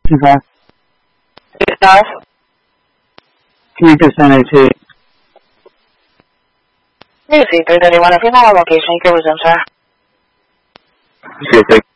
25. 25? Can you just send it to... Easy, 331. If you're not on location, you can resume, sir. Okay, thank you.